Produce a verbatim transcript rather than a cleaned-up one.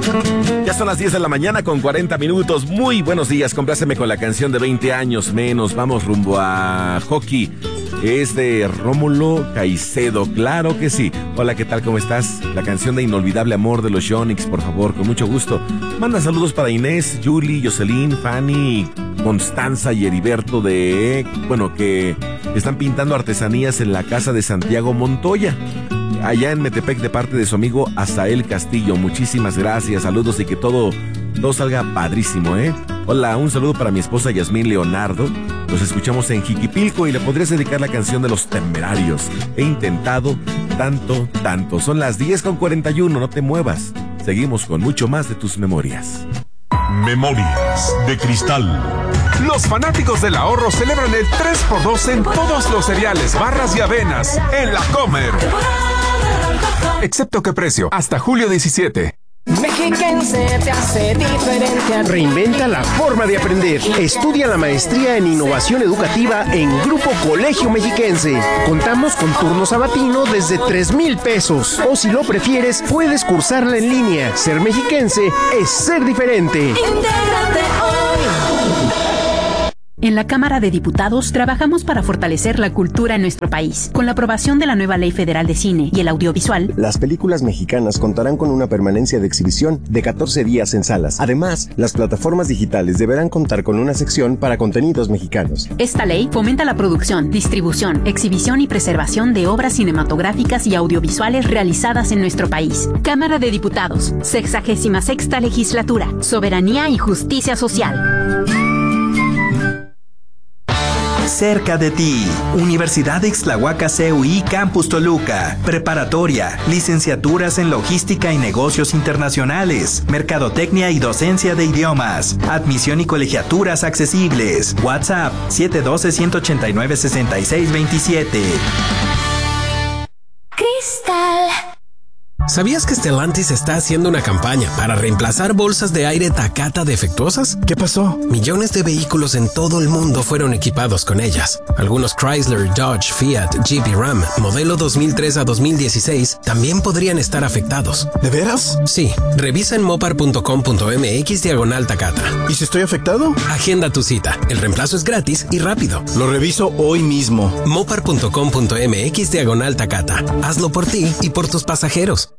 Ya son las diez de la mañana con cuarenta minutos. Muy buenos días, compláceme con la canción de veinte años menos. Vamos rumbo a hockey. Es de Rómulo Caicedo, claro que sí. Hola, ¿qué tal? ¿Cómo estás? La canción de Inolvidable Amor de los Yonix, por favor, con mucho gusto. Manda saludos para Inés, Julie, Jocelyn, Fanny, Constanza y Heriberto de... Bueno, que están pintando artesanías en la casa de Santiago Montoya, allá en Metepec, de parte de su amigo Azael Castillo. Muchísimas gracias, saludos y que todo, todo salga padrísimo, ¿eh? Hola, un saludo para mi esposa Yasmín Leonardo. Los escuchamos en Jiquipilco y le podrías dedicar la canción de Los Temerarios. He intentado tanto, tanto. Son las diez con cuarenta y uno, no te muevas. Seguimos con mucho más de tus memorias. Memorias de Cristal. Los fanáticos del ahorro celebran el tres por dos en todos los cereales, barras y avenas en La Comer. Excepto qué precio, hasta julio diecisiete. Mexiquense te hace diferente. Reinventa la forma de aprender. Estudia la maestría en innovación educativa en Grupo Colegio Mexiquense. Contamos con turno sabatino desde tres mil pesos. O si lo prefieres, puedes cursarla en línea. Ser mexiquense es ser diferente. Intégrate hoy. En la Cámara de Diputados trabajamos para fortalecer la cultura en nuestro país. Con la aprobación de la nueva Ley Federal de Cine y el Audiovisual, las películas mexicanas contarán con una permanencia de exhibición de catorce días en salas. Además, las plataformas digitales deberán contar con una sección para contenidos mexicanos. Esta ley fomenta la producción, distribución, exhibición y preservación de obras cinematográficas y audiovisuales realizadas en nuestro país. Cámara de Diputados, sexagésima sexta legislatura, soberanía y justicia social. Cerca de ti, Universidad de Ixtlahuaca C U I Campus Toluca, preparatoria, licenciaturas en logística y negocios internacionales, mercadotecnia y docencia de idiomas, admisión y colegiaturas accesibles. WhatsApp siete uno dos, uno ocho nueve, seis seis dos siete. Cristal. ¿Sabías que Stellantis está haciendo una campaña para reemplazar bolsas de aire Takata defectuosas? ¿Qué pasó? Millones de vehículos en todo el mundo fueron equipados con ellas. Algunos Chrysler, Dodge, Fiat, Jeep y Ram, modelo dos mil tres a dos mil dieciséis, también podrían estar afectados. ¿De veras? Sí. Revisa en mopar punto com punto m x diagonal Takata. ¿Y si estoy afectado? Agenda tu cita. El reemplazo es gratis y rápido. Lo reviso hoy mismo. mopar punto com punto m x diagonal Takata. Hazlo por ti y por tus pasajeros.